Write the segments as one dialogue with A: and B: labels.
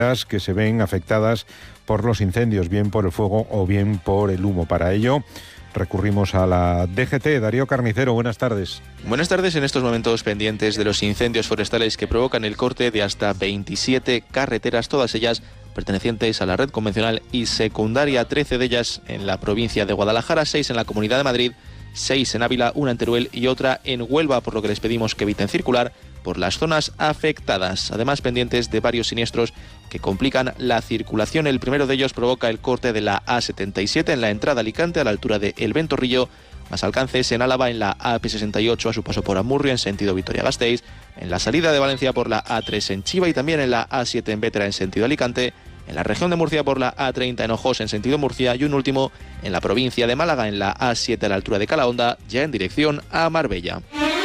A: que se ven afectadas por los incendios, bien por el fuego o bien por el humo. Para ello recurrimos a la DGT. Darío Carnicero, buenas tardes.
B: Buenas tardes. En estos momentos pendientes de los incendios forestales que provocan el corte de hasta 27 carreteras, todas ellas pertenecientes a la red convencional y secundaria, 13 de ellas en la provincia de Guadalajara, 6 en la Comunidad de Madrid, 6 en Ávila, una en Teruel y otra en Huelva, por lo que les pedimos que eviten circular por las zonas afectadas. Además, pendientes de varios siniestros que complican la circulación. El primero de ellos provoca el corte de la A77 en la entrada a Alicante, a la altura de El Ventorrillo. Más alcances en Álava, en la AP68 a su paso por Amurrio en sentido Vitoria-Gasteiz, en la salida de Valencia por la A3 en Chiva y también en la A7 en Bétera en sentido Alicante, en la región de Murcia por la A30 en Ojos en sentido Murcia y un último en la provincia de Málaga en la A7 a la altura de Calahonda, ya en dirección a Marbella.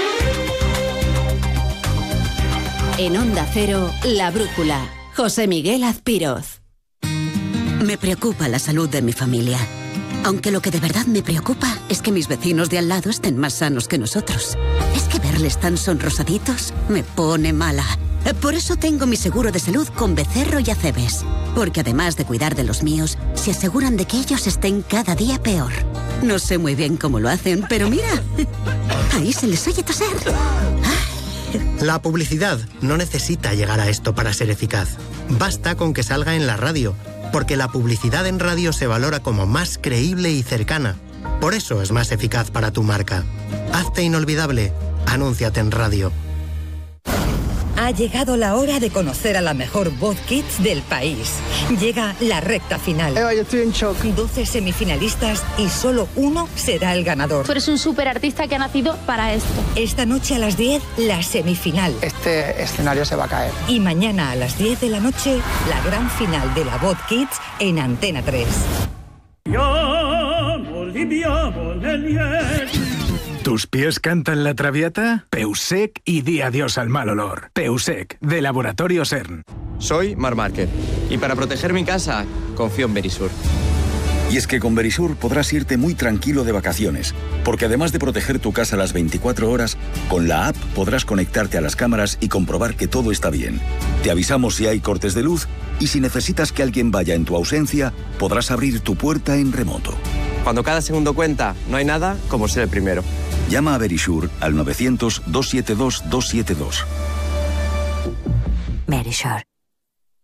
C: En Onda Cero, La Brújula. José Miguel Azpiroz.
D: Me preocupa la salud de mi familia. Aunque lo que de verdad me preocupa es que mis vecinos de al lado estén más sanos que nosotros. Es que verles tan sonrosaditos me pone mala. Por eso tengo mi seguro de salud con Becerro y Acebes. Porque además de cuidar de los míos, se aseguran de que ellos estén cada día peor. No sé muy bien cómo lo hacen, pero mira, ahí se les oye toser.
E: La publicidad no necesita llegar a esto para ser eficaz. Basta con que salga en la radio, porque la publicidad en radio se valora como más creíble y cercana. Por eso es más eficaz para tu marca. Hazte inolvidable. Anúnciate en radio.
F: Ha llegado la hora de conocer a la mejor voz kids del país. Llega la recta final.
G: Eva, yo estoy en shock.
F: 12 semifinalistas y solo uno será el ganador.
H: Tú eres un superartista que ha nacido para esto.
F: Esta noche a las 10, la semifinal.
G: Este escenario se va a caer.
F: Y mañana a las 10 de la noche, la gran final de la voz kids en Antena 3.
I: ¿Tus pies cantan la traviata? Peusec y di adiós al mal olor. Peusec, de Laboratorio CERN.
J: Soy Marc Márquez y para proteger mi casa, confío en Verisur.
K: Y es que con Verisur podrás irte muy tranquilo de vacaciones, porque además de proteger tu casa las 24 horas, con la app podrás conectarte a las cámaras y comprobar que todo está bien. Te avisamos si hay cortes de luz y si necesitas que alguien vaya en tu ausencia, podrás abrir tu puerta en remoto.
J: Cuando cada segundo cuenta, no hay nada como ser el primero.
K: Llama a Verisur al 900-272-272.
D: Verisur.